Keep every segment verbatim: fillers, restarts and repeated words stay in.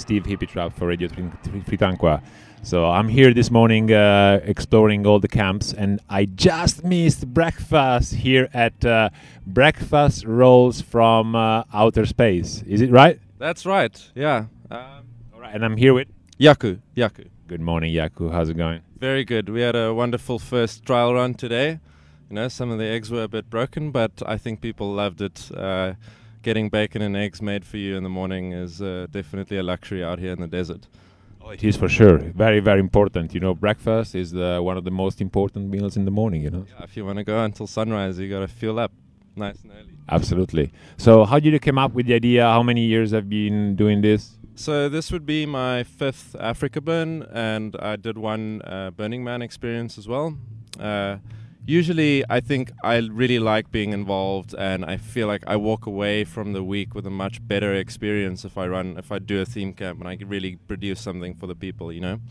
Steve Hippitrap for Radio Fritanqua. So I'm here this morning uh, exploring all the camps, and I just missed breakfast here at uh, Breakfast Rolls from uh, Outer Space. Is it right? That's right, yeah. Um, all right, and I'm here with Yaku. Yaku. Good morning, Yaku. How's it going? Very good. We had a wonderful first trial run today. You know, some of the eggs were a bit broken, but I think people loved it. Uh, getting bacon and eggs made for you in the morning is uh, definitely a luxury out here in the desert. Oh, it is for sure. Very, very important. You know, breakfast is the, one of the most important meals in the morning, you know. Yeah, if you want to go until sunrise, you got to fuel up nice and early. Absolutely. So how did you come up with the idea? How many years have you been doing this? So this would be my fifth Africa burn, and I did one uh, Burning Man experience as well. Uh, Usually, I think I really like being involved, and I feel like I walk away from the week with a much better experience if I run, if I do a theme camp, and I can really produce something for the people, you know.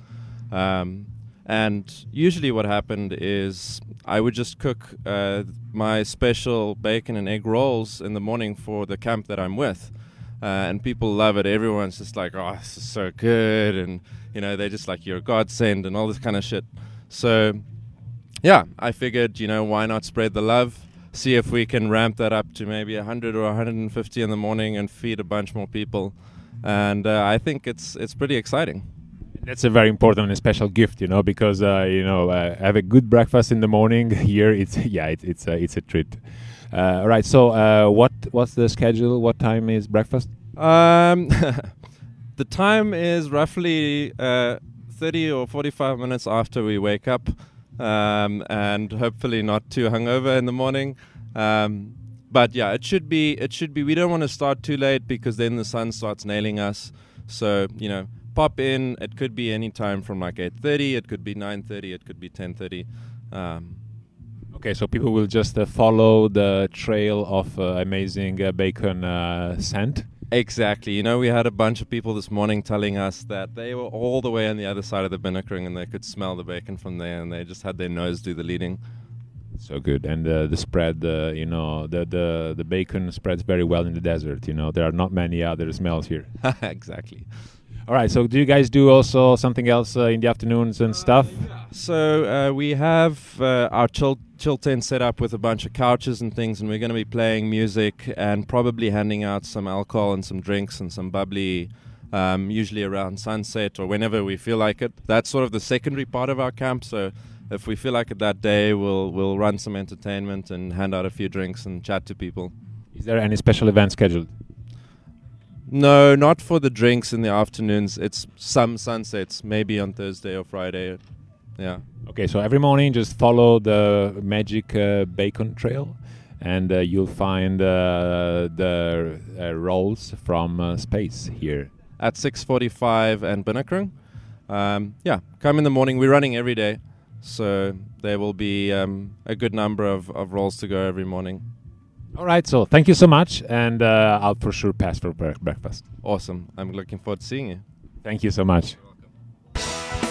Um, and usually, what happened is I would just cook uh, my special bacon and egg rolls in the morning for the camp that I'm with, uh, and people love it. Everyone's just like, "Oh, this is so good," and you know, they're just like, "You're a godsend," and all this kind of shit. So. Yeah, I figured, you know, why not spread the love, see if we can ramp that up to maybe one hundred or one hundred fifty in the morning and feed a bunch more people. And uh, I think it's it's pretty exciting. That's a very important and special gift, you know, because, uh, you know, uh, have a good breakfast in the morning here. It's, yeah, it, it's, a, it's a treat. Uh, all right, so uh, what what's the schedule? What time is breakfast? Um, the time is roughly uh, thirty or forty-five minutes after we wake up. Um, and hopefully not too hungover in the morning. Um, but yeah, it should be, it should be, we don't want to start too late because then the sun starts nailing us. So, you know, pop in, it could be any time from like eight thirty, it could be nine thirty, it could be ten thirty. Um, okay, so people will just uh, follow the trail of uh, amazing uh, bacon uh, scent? Exactly. You know, we had a bunch of people this morning telling us that they were all the way on the other side of the Binokring and they could smell the bacon from there, and they just had their nose do the leading. So good. And uh, the spread, uh, you know, the, the, the bacon spreads very well in the desert. You know, there are not many other smells here. Exactly. All right. So do you guys do also something else uh, in the afternoons and uh, stuff? Yeah. So uh, we have uh, our chill, chill tent set up with a bunch of couches and things, and we're going to be playing music and probably handing out some alcohol and some drinks and some bubbly, um, usually around sunset or whenever we feel like it. That's sort of the secondary part of our camp. So if we feel like it that day, we'll we'll run some entertainment and hand out a few drinks and chat to people. Is there any special event scheduled? No, not for the drinks in the afternoons. It's some sunsets, maybe on Thursday or Friday. Yeah. Okay, so every morning just follow the magic uh, bacon trail, and uh, you'll find uh, the uh, rolls from uh, space here. At six forty-five and Binokring. Um, yeah, come in the morning. We're running every day, so there will be um, a good number of, of rolls to go every morning. All right, so thank you so much, and uh, I'll for sure pass for bre- breakfast. Awesome. I'm looking forward to seeing you. Thank you so much.